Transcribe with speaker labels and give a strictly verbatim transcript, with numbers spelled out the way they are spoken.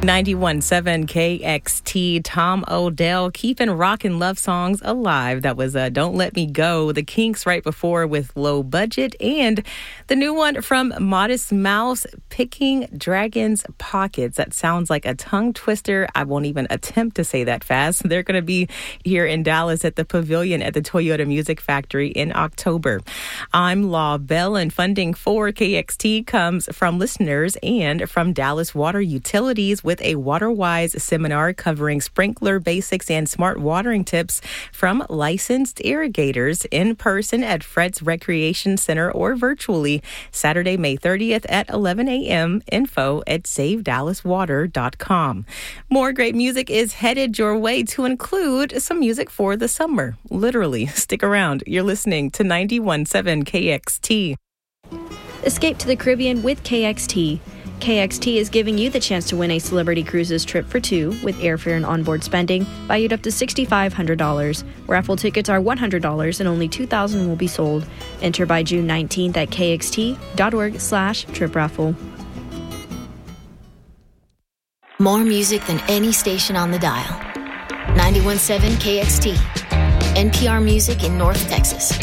Speaker 1: ninety-one point seven K X T, Tom Odell, keeping rockin' love songs alive. That was uh, Don't Let Me Go, The Kinks right before with Low Budget, and the new one from Modest Mouse, Picking Dragon's Pockets. That sounds like a tongue twister. I won't even attempt to say that fast. They're going to be here in Dallas at the Pavilion at the Toyota Music Factory in October. I'm Law Bell, and funding for K X T comes from listeners and from Dallas Water Utilities with a WaterWise seminar covering sprinkler basics and smart watering tips from licensed irrigators in person at Fred's Recreation Center or virtually Saturday, May thirtieth at eleven a.m. Info at save dallas water dot com. More great music is headed your way, to include some music for the summer. Literally, stick around. You're listening to ninety-one point seven K X T.
Speaker 2: Escape to the Caribbean with K X T. K X T is giving you the chance to win a Celebrity Cruises trip for two with airfare and onboard spending valued up to six thousand five hundred dollars. Raffle tickets are one hundred dollars and only two thousand will be sold. Enter by June nineteenth at kxt.org slash trip raffle.
Speaker 3: More music than any station on the dial. ninety-one point seven K X T. N P R Music in North Texas.